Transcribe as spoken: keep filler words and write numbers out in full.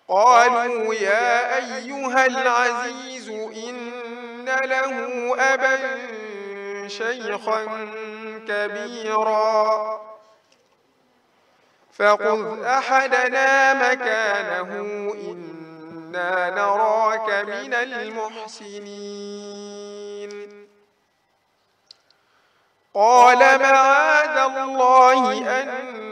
قالوا يا أيها العزيز إن له أبا شيخا كبيرا فخذ أحدنا مكانه إنا نراك من المحسنين قال معاذ الله أن